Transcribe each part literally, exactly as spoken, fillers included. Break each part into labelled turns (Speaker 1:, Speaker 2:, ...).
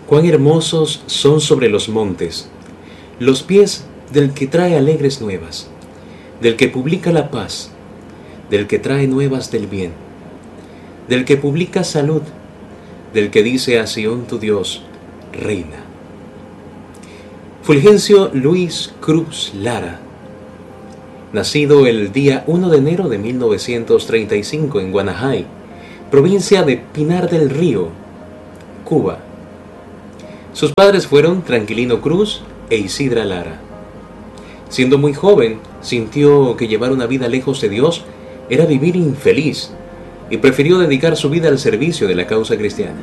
Speaker 1: Cuán hermosos son sobre los montes los pies del que trae alegres nuevas, del que publica la paz, del que trae nuevas del bien, del que publica salud, del que dice a Sión tu Dios, reina. Fulgencio Luis Cruz Lara, nacido el día primero de enero de mil novecientos treinta y cinco en Guanajay, provincia de Pinar del Río, Cuba. Sus padres fueron Tranquilino Cruz e Isidra Lara. Siendo muy joven, sintió que llevar una vida lejos de Dios era vivir infeliz y prefirió dedicar su vida al servicio de la causa cristiana.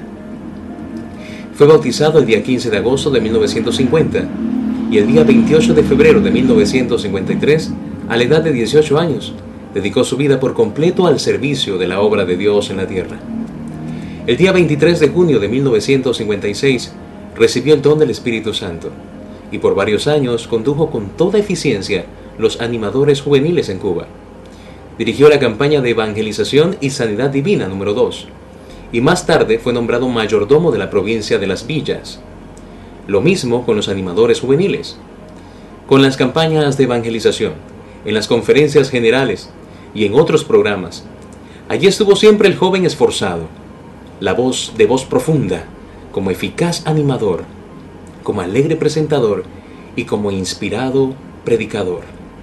Speaker 1: Fue bautizado el día quince de agosto de mil novecientos cincuenta y el día veintiocho de febrero de mil novecientos cincuenta y tres, a la edad de dieciocho años, dedicó su vida por completo al servicio de la obra de Dios en la tierra. El día veintitrés de junio de mil novecientos cincuenta y seis, recibió el don del Espíritu Santo y por varios años condujo con toda eficiencia los animadores juveniles en Cuba. Dirigió la campaña de evangelización y sanidad divina número dos, y más tarde fue nombrado mayordomo de la provincia de Las Villas. Lo mismo con los animadores juveniles. Con las campañas de evangelización, en las conferencias generales y en otros programas, allí estuvo siempre el joven esforzado, la voz de voz profunda, como eficaz animador, como alegre presentador y como inspirado predicador.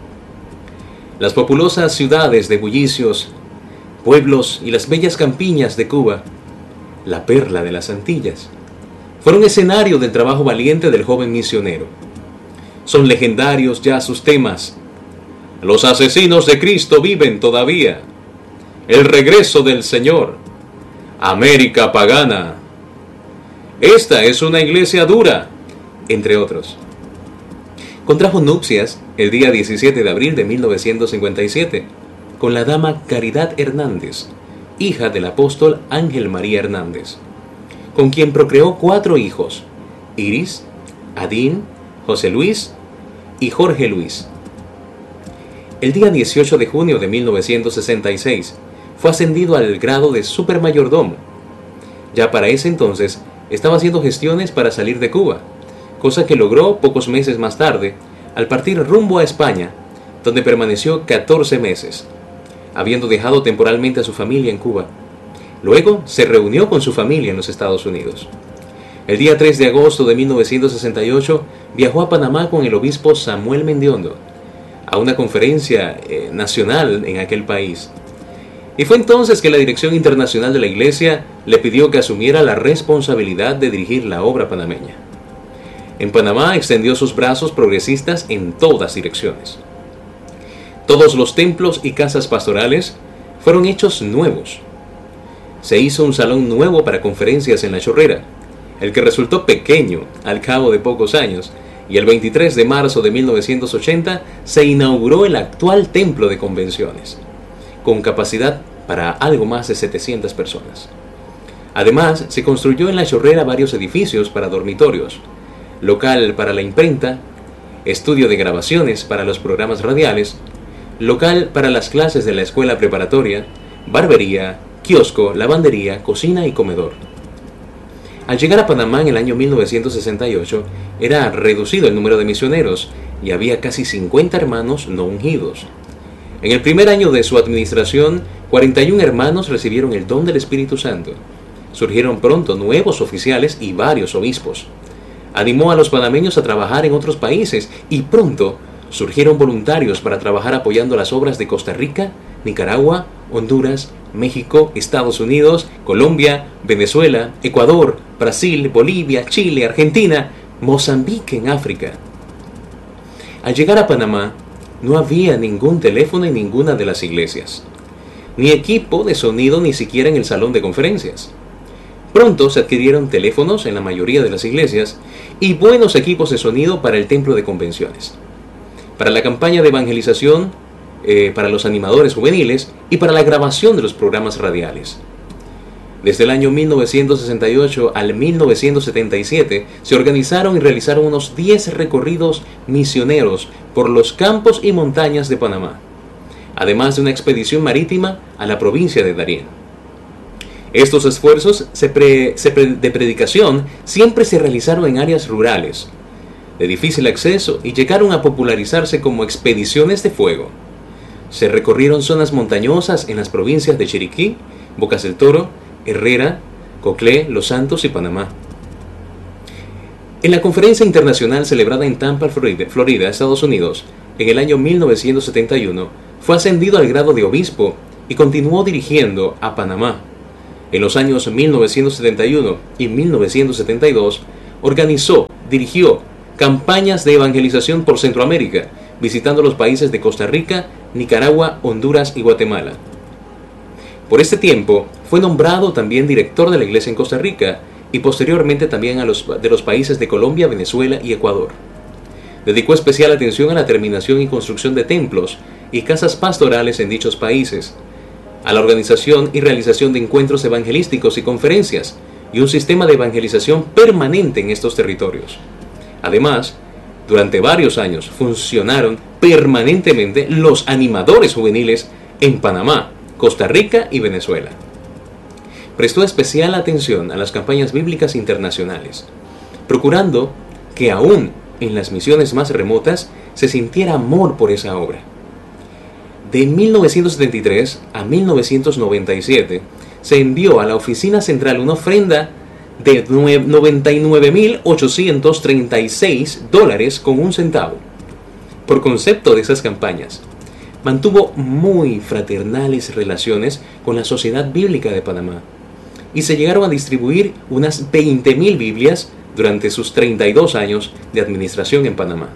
Speaker 1: Las populosas ciudades de bullicios, pueblos y las bellas campiñas de Cuba, la perla de las Antillas, fueron escenario del trabajo valiente del joven misionero. Son legendarios ya sus temas: los asesinos de Cristo viven todavía, el regreso del Señor, América pagana, esta es una iglesia dura, entre otros. Contrajo nupcias el día diecisiete de abril de mil novecientos cincuenta y siete con la dama Caridad Hernández, hija del apóstol Ángel María Hernández, con quien procreó cuatro hijos: Iris, Adín, José Luis y Jorge Luis. El día dieciocho de junio de mil novecientos sesenta y seis fue ascendido al grado de supermayordomo. Ya para ese entonces estaba haciendo gestiones para salir de Cuba, cosa que logró pocos meses más tarde, al partir rumbo a España, donde permaneció catorce meses, habiendo dejado temporalmente a su familia en Cuba. Luego se reunió con su familia en los Estados Unidos. El día tres de agosto de mil novecientos sesenta y ocho viajó a Panamá con el obispo Samuel Mendiondo a una conferencia eh, nacional en aquel país. Y fue entonces que la Dirección Internacional de la Iglesia le pidió que asumiera la responsabilidad de dirigir la obra panameña. En Panamá extendió sus brazos progresistas en todas direcciones. Todos los templos y casas pastorales fueron hechos nuevos. Se hizo un salón nuevo para conferencias en La Chorrera, el que resultó pequeño al cabo de pocos años, y el veintitrés de marzo de mil novecientos ochenta se inauguró el actual templo de convenciones, con capacidad para algo más de setecientas personas. Además, se construyó en La Chorrera varios edificios para dormitorios, local para la imprenta, estudio de grabaciones para los programas radiales, local para las clases de la escuela preparatoria, barbería, kiosco, lavandería, cocina y comedor. Al llegar a Panamá en el año mil novecientos sesenta y ocho, era reducido el número de misioneros y había casi cincuenta hermanos no ungidos. En el primer año de su administración, cuarenta y un hermanos recibieron el don del Espíritu Santo. Surgieron pronto nuevos oficiales y varios obispos. Animó a los panameños a trabajar en otros países y pronto surgieron voluntarios para trabajar apoyando las obras de Costa Rica, Nicaragua, Honduras, México, Estados Unidos, Colombia, Venezuela, Ecuador, Brasil, Bolivia, Chile, Argentina, Mozambique en África. Al llegar a Panamá, no había ningún teléfono en ninguna de las iglesias, ni equipo de sonido ni siquiera en el salón de conferencias. Pronto se adquirieron teléfonos en la mayoría de las iglesias y buenos equipos de sonido para el templo de convenciones, para la campaña de evangelización, eh, para los animadores juveniles y para la grabación de los programas radiales. Desde el año mil novecientos sesenta y ocho al mil novecientos setenta y siete se organizaron y realizaron unos diez recorridos misioneros por los campos y montañas de Panamá, además de una expedición marítima a la provincia de Darién. Estos esfuerzos se pre, se pre, de predicación siempre se realizaron en áreas rurales, de difícil acceso, y llegaron a popularizarse como expediciones de fuego. Se recorrieron zonas montañosas en las provincias de Chiriquí, Bocas del Toro, Herrera, Coclé, Los Santos y Panamá. En la conferencia internacional celebrada en Tampa, Florida, Estados Unidos, en el año mil novecientos setenta y uno, fue ascendido al grado de obispo y continuó dirigiendo a Panamá. En los años mil novecientos setenta y uno y mil novecientos setenta y dos, organizó, dirigió campañas de evangelización por Centroamérica, visitando los países de Costa Rica, Nicaragua, Honduras y Guatemala. Por este tiempo, fue nombrado también director de la iglesia en Costa Rica y posteriormente también a los, de los países de Colombia, Venezuela y Ecuador. Dedicó especial atención a la terminación y construcción de templos y casas pastorales en dichos países, a la organización y realización de encuentros evangelísticos y conferencias, y un sistema de evangelización permanente en estos territorios. Además, durante varios años funcionaron permanentemente los animadores juveniles en Panamá, Costa Rica y Venezuela. Prestó especial atención a las campañas bíblicas internacionales, procurando que aún en las misiones más remotas se sintiera amor por esa obra. De mil novecientos setenta y tres a mil novecientos noventa y siete se envió a la oficina central una ofrenda de noventa y nueve mil ochocientos treinta y seis dólares con un centavo. Por concepto de esas campañas, mantuvo muy fraternales relaciones con la Sociedad Bíblica de Panamá y se llegaron a distribuir unas veinte mil Biblias durante sus treinta y dos años de administración en Panamá.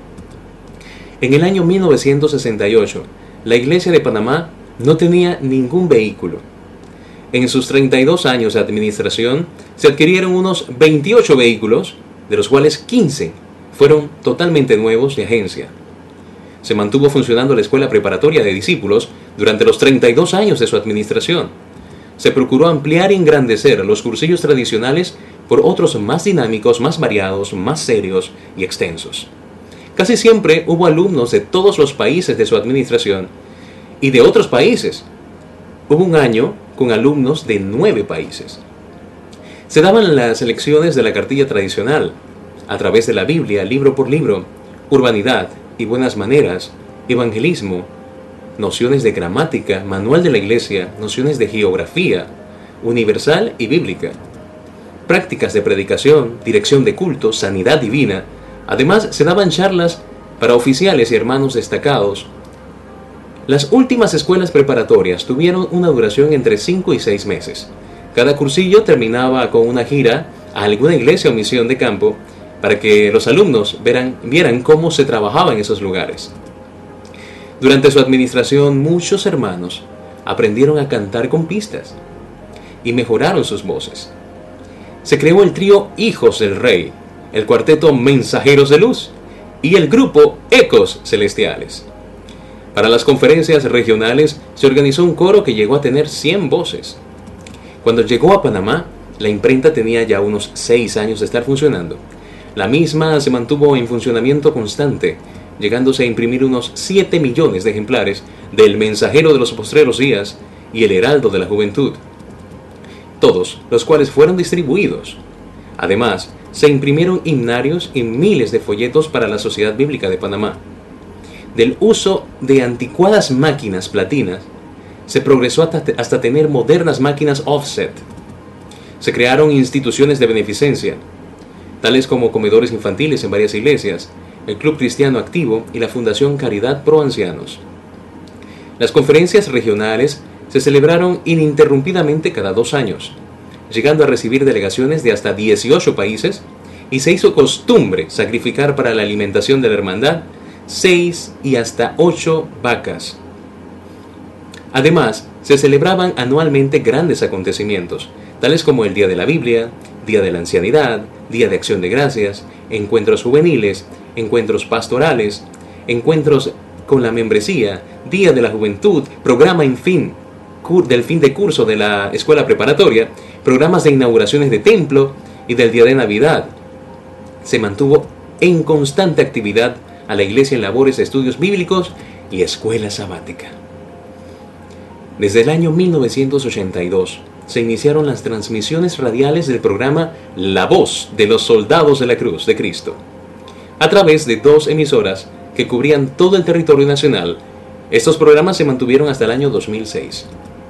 Speaker 1: En el año mil novecientos sesenta y ocho, la Iglesia de Panamá no tenía ningún vehículo. En sus treinta y dos años de administración se adquirieron unos veintiocho vehículos, de los cuales quince fueron totalmente nuevos de agencia. Se mantuvo funcionando la escuela preparatoria de discípulos durante los treinta y dos años de su administración. Se procuró ampliar y engrandecer los cursillos tradicionales por otros más dinámicos, más variados, más serios y extensos. Casi siempre hubo alumnos de todos los países de su administración y de otros países. Hubo un año con alumnos de nueve países. Se daban las lecciones de la cartilla tradicional, a través de la Biblia, libro por libro, urbanidad y buenas maneras, evangelismo, nociones de gramática, manual de la iglesia, nociones de geografía, universal y bíblica, prácticas de predicación, dirección de culto, sanidad divina. Además, se daban charlas para oficiales y hermanos destacados. Las últimas escuelas preparatorias tuvieron una duración entre cinco y seis meses. Cada cursillo terminaba con una gira a alguna iglesia o misión de campo para que los alumnos vieran, vieran cómo se trabajaba en esos lugares. Durante su administración, muchos hermanos aprendieron a cantar con pistas y mejoraron sus voces. Se creó el trío Hijos del Rey, el cuarteto Mensajeros de Luz y el grupo Ecos Celestiales. Para las conferencias regionales se organizó un coro que llegó a tener cien voces. Cuando llegó a Panamá, la imprenta tenía ya unos seis años de estar funcionando. La misma se mantuvo en funcionamiento constante, llegándose a imprimir unos siete millones de ejemplares del Mensajero de los Postreros Días y el Heraldo de la Juventud, todos los cuales fueron distribuidos. Además, se imprimieron himnarios y miles de folletos para la Sociedad Bíblica de Panamá. Del uso de anticuadas máquinas platinas, se progresó hasta, hasta tener modernas máquinas offset. Se crearon instituciones de beneficencia, tales como comedores infantiles en varias iglesias, el Club Cristiano Activo y la Fundación Caridad Pro Ancianos. Las conferencias regionales se celebraron ininterrumpidamente cada dos años, llegando a recibir delegaciones de hasta dieciocho países, y se hizo costumbre sacrificar para la alimentación de la hermandad seis y hasta ocho vacas. Además, se celebraban anualmente grandes acontecimientos, tales como el Día de la Biblia, Día de la Ancianidad, Día de Acción de Gracias, encuentros juveniles, encuentros pastorales, encuentros con la membresía, Día de la Juventud, programa en fin, del fin de curso de la escuela preparatoria, programas de inauguraciones de templo y del día de Navidad. Se mantuvo en constante actividad a la iglesia en labores de estudios bíblicos y escuela sabática. Desde el año mil novecientos ochenta y dos se iniciaron las transmisiones radiales del programa La Voz de los Soldados de la Cruz de Cristo, a través de dos emisoras que cubrían todo el territorio nacional. Estos programas se mantuvieron hasta el año dos mil seis.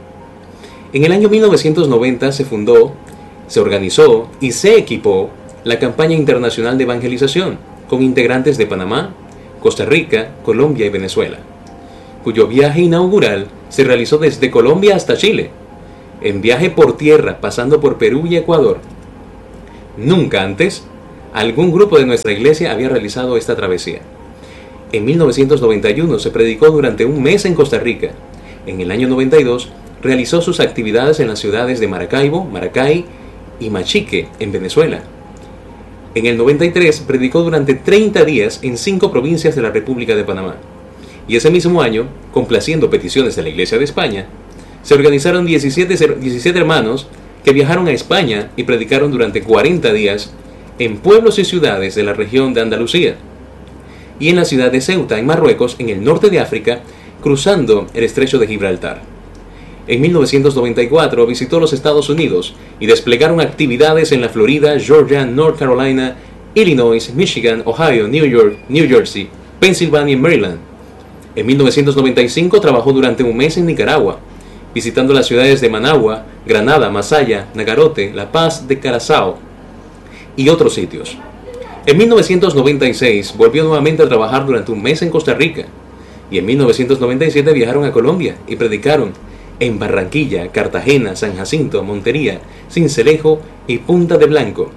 Speaker 1: En el año mil novecientos noventa se fundó, se organizó y se equipó la campaña internacional de evangelización, con integrantes de Panamá, Costa Rica, Colombia y Venezuela, cuyo viaje inaugural se realizó desde Colombia hasta Chile, en viaje por tierra pasando por Perú y Ecuador. Nunca antes algún grupo de nuestra iglesia había realizado esta travesía. En mil novecientos noventa y uno se predicó durante un mes en Costa Rica. En el año noventa y dos realizó sus actividades en las ciudades de Maracaibo, Maracay y Machique, en Venezuela. En el noventa y tres predicó durante treinta días en cinco provincias de la República de Panamá. Y ese mismo año, complaciendo peticiones de la Iglesia de España, se organizaron diecisiete, diecisiete hermanos que viajaron a España y predicaron durante cuarenta días en pueblos y ciudades de la región de Andalucía y en la ciudad de Ceuta, en Marruecos, en el norte de África, cruzando el estrecho de Gibraltar. En mil novecientos noventa y cuatro visitó los Estados Unidos y desplegaron actividades en la Florida, Georgia, North Carolina, Illinois, Michigan, Ohio, New York, New Jersey, Pensilvania y Maryland. En mil novecientos noventa y cinco trabajó durante un mes en Nicaragua, visitando las ciudades de Managua, Granada, Masaya, Nagarote, La Paz de Curazao y otros sitios. En mil novecientos noventa y seis volvió nuevamente a trabajar durante un mes en Costa Rica, y en mil novecientos noventa y siete viajaron a Colombia y predicaron en Barranquilla, Cartagena, San Jacinto, Montería, Sincelejo y Punta de Blanco.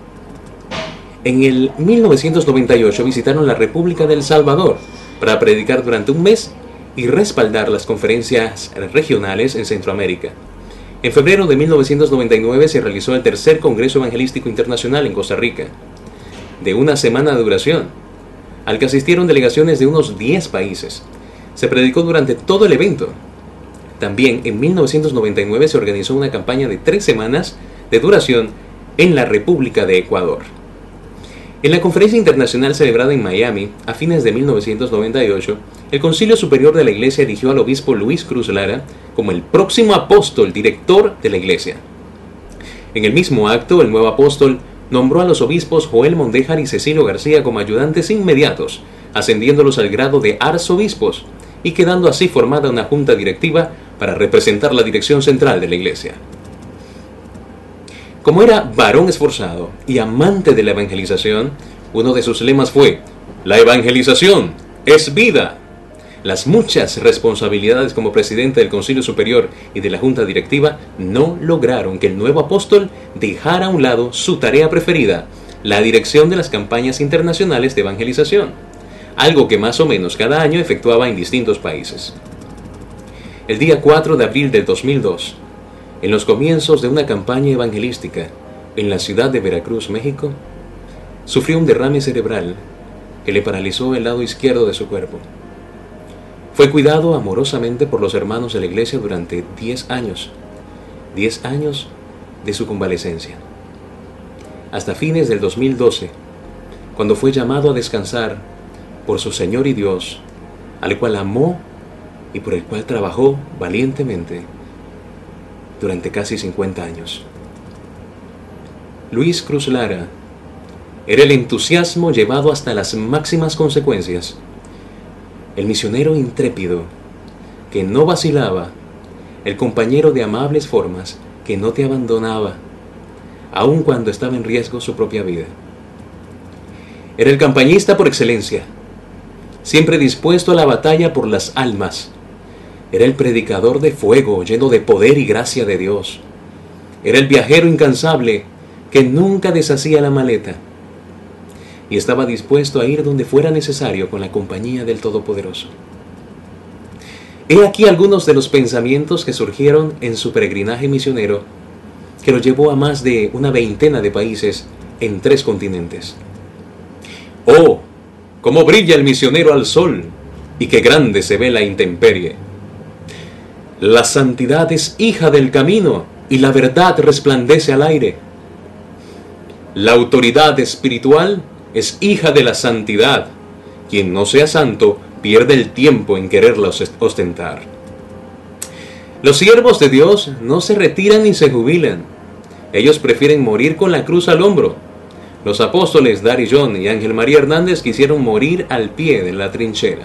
Speaker 1: En el mil novecientos noventa y ocho visitaron la República de El Salvador para predicar durante un mes y respaldar las conferencias regionales en Centroamérica. En febrero de mil novecientos noventa y nueve se realizó el tercer Congreso Evangelístico Internacional en Costa Rica, de una semana de duración, al que asistieron delegaciones de unos diez países. Se predicó durante todo el evento. También en mil novecientos noventa y nueve se organizó una campaña de tres semanas de duración en la República de Ecuador. En la conferencia internacional celebrada en Miami a fines de mil novecientos noventa y ocho, el Concilio Superior de la Iglesia eligió al obispo Luis Cruz Lara como el próximo apóstol director de la Iglesia. En el mismo acto, el nuevo apóstol nombró a los obispos Joel Mondéjar y Cecilio García como ayudantes inmediatos, ascendiéndolos al grado de arzobispos y quedando así formada una junta directiva para representar la dirección central de la Iglesia. Como era varón esforzado y amante de la evangelización, uno de sus lemas fue: "La evangelización es vida". Las muchas responsabilidades como presidente del Concilio Superior y de la Junta Directiva no lograron que el nuevo apóstol dejara a un lado su tarea preferida, la dirección de las campañas internacionales de evangelización, algo que más o menos cada año efectuaba en distintos países. El día cuatro de abril del dos mil dos, en los comienzos de una campaña evangelística en la ciudad de Veracruz, México, sufrió un derrame cerebral que le paralizó el lado izquierdo de su cuerpo. Fue cuidado amorosamente por los hermanos de la iglesia durante diez años, diez años de su convalecencia, hasta fines del dos mil doce, cuando fue llamado a descansar por su Señor y Dios, al cual amó y por el cual trabajó valientemente durante casi cincuenta años. Luis Cruz Lara era el entusiasmo llevado hasta las máximas consecuencias, el misionero intrépido que no vacilaba, el compañero de amables formas que no te abandonaba, aun cuando estaba en riesgo su propia vida. Era el campañista por excelencia, siempre dispuesto a la batalla por las almas. Era el predicador de fuego, lleno de poder y gracia de Dios. Era el viajero incansable que nunca deshacía la maleta y estaba dispuesto a ir donde fuera necesario con la compañía del Todopoderoso. He aquí algunos de los pensamientos que surgieron en su peregrinaje misionero, que lo llevó a más de una veintena de países en tres continentes. ¡Oh, cómo brilla el misionero al sol, y qué grande se ve la intemperie! La santidad es hija del camino, y la verdad resplandece al aire. La autoridad espiritual es hija de la santidad. Quien no sea santo pierde el tiempo en quererla ostentar. Los siervos de Dios no se retiran ni se jubilan. Ellos prefieren morir con la cruz al hombro. Los apóstoles Dari John y Ángel María Hernández quisieron morir al pie de la trinchera.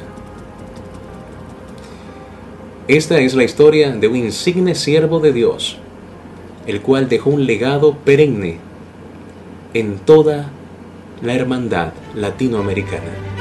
Speaker 1: Esta es la historia de un insigne siervo de Dios, el cual dejó un legado perenne en toda la hermandad latinoamericana.